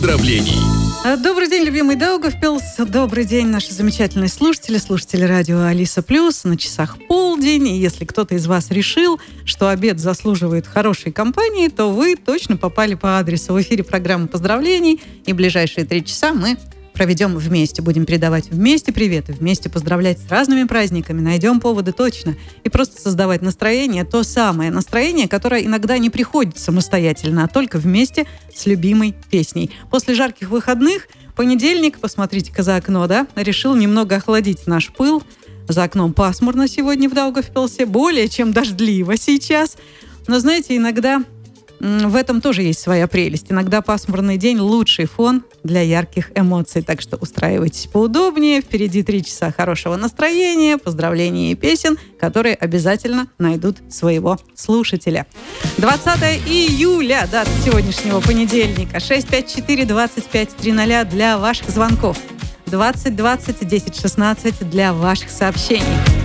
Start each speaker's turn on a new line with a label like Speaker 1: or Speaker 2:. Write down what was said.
Speaker 1: поздравлений.
Speaker 2: Добрый день, любимый Даугавпилс. Добрый день, наши замечательные слушатели радио Алиса Плюс. На часах полдень. И если кто-то из вас решил, что обед заслуживает хорошей компании, то вы точно попали по адресу. В эфире программа поздравлений. И ближайшие 3 часа мы проведем вместе. Будем передавать вместе приветы, вместе поздравлять с разными праздниками. Найдем поводы точно. И просто создавать настроение, то самое настроение, которое иногда не приходит самостоятельно, а только вместе с любимой песней. После жарких выходных, понедельник, посмотрите-ка за окно, да, решил немного охладить наш пыл. За окном пасмурно сегодня в Даугавпилсе, более чем дождливо сейчас. Но, знаете, иногда в этом тоже есть своя прелесть. Иногда пасмурный день – лучший фон для ярких эмоций. Так что устраивайтесь поудобнее. Впереди 3 часа хорошего настроения, поздравлений и песен, которые обязательно найдут своего слушателя. 20 июля, дата сегодняшнего понедельника. 654-25-00 для ваших звонков. 20 20 10 16 для ваших сообщений.